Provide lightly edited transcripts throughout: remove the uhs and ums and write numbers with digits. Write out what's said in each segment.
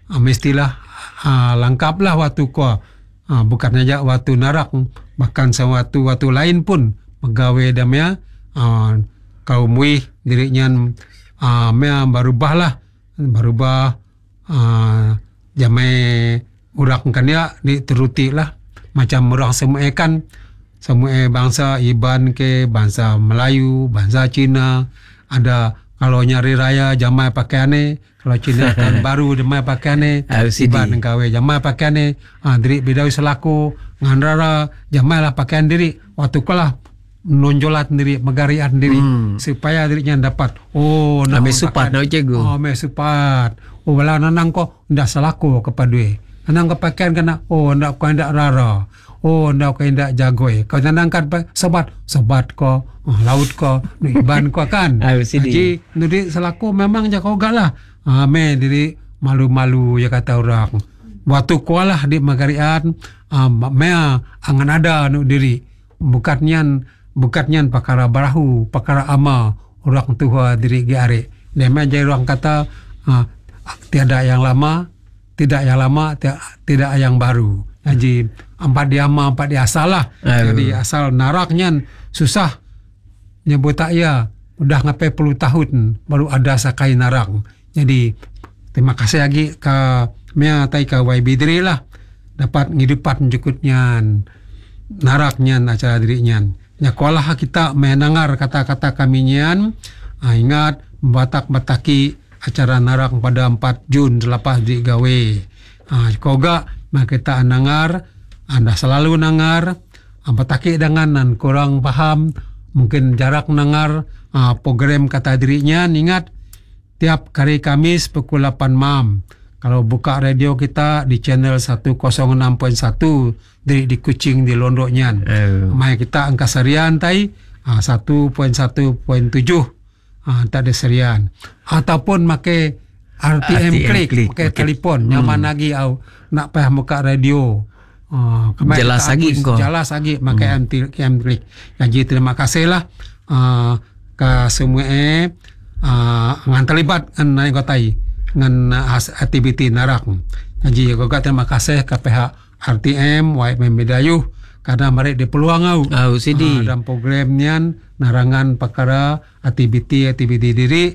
mestilah lengkaplah waktu ko. Bukan saja waktu narak, bahkan sewaktu-waktu lain pun pegawai damia kau mui dirinya mea berubah jamai urak kan ya diteruti lah macam orang semua kan semua bangsa Iban ke bangsa Melayu, bangsa Cina ada kalau nyari raya jamai pakaiane, kalau Cina kan baru jamai pakaiane, Iban kawe jamai pakaiane, diri bidawi selaku nganrara jamai lah pakaian diri waktu kalah nonjolat diri megarian diri supaya dirinya dapat ame supat nak cikgu ame supat wala nanang ko ndak selaku kepadue nanang ko pakaian kena ndak ko ndak rara ndak ko ndak jagoi kau nanang kan sobat ko laut ko Iban ko kan jadi diri selaku memang ja kau galah ame diri malu-malu ya kata orang waktu ko lah di megarian mea angan ada nu diri bukannya perkara barahu, perkara ama orang tua diri giare. Dema jadi orang kata tiada yang lama, tidak yang baru. Jadi empat dia ama, empat dia salah. Jadi asal naraknya susah nyebut tak ya. Udah ngapai puluh tahun baru ada sakai narak. Jadi terima kasih lagi ke mea tai ke YB diri lah dapat ngidupan jukutnya naraknya acara dirinya. Nyakualah kita mendengar kata-kata kami nyan. Ingat batak-bataki acara narak pada 4 Jun selepas digawe. Koga kita nangar, anda selalu nangar. Bataki dengan kurang paham, mungkin jarak nangar program kata dirinya. Ingat tiap hari Kamis pukul 8 malam. Kalau buka radio kita di channel 106.1 di Kuching di Londoknya. Mai kita angka serian tai 1.1.7 tak ada serian. Ataupun make RTM klik, pakai telefon nyaman lagi nak payah buka radio. Jelas lagi pakai RTM klik. Jadi terima kasihlah ke semua ngan terlibat ngan kotai dengan aktiviti narak. Jadi juga terima kasih ke pihak RTM, YM Bidayuh karena mereka di peluang dalam programnya narangan perkara aktiviti diri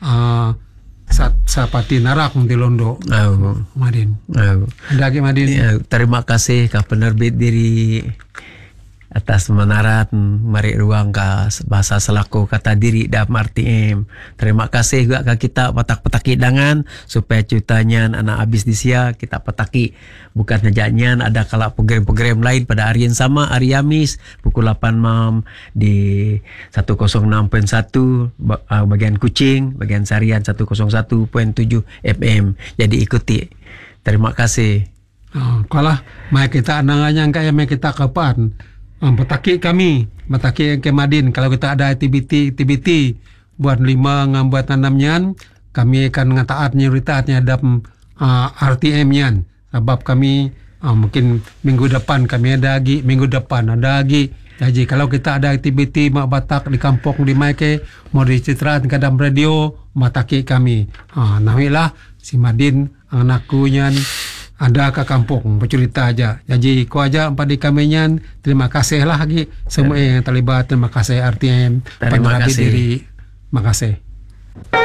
sapati narak di Londo. Madin. Ada lagi Madin. Terima kasih ke penerbit diri atas menarat mari ruang ke bahasa selaku kata diri dalam RTM. Terima kasih juga ke kita petak-petaki dangan supaya ceritanya anak habis di sia kita petaki bukan saja ada kala program-program lain pada hari yang sama hari Kamis pukul 8 malam di 106.1 bagian Kuching, bagian Sarian 101.7 FM. Jadi ikuti. Terima kasih. Kalau mai kita anangannya kayak mai kita kapan petaki kami, petaki yang kemadin. Kalau kita ada aktiviti buat 5 ngambuat tanamnya, kami akan ngataat nyeritaatnya dalam RTM-nya. Sebab kami mungkin minggu depan kami ada lagi, minggu depan ada lagi. Jadi kalau kita ada aktiviti mak batak di kampung di Maike, mau dicitrakan ke dalam radio, mataki kami. Nahilah si Madin anakku-nya ada ke kampung bercerita aja. Jadi ko aja empat di kamenyan. Terima kasih lah lagi semua yang terlibat. Terima kasih RTM. Terima kasih. Terima kasih.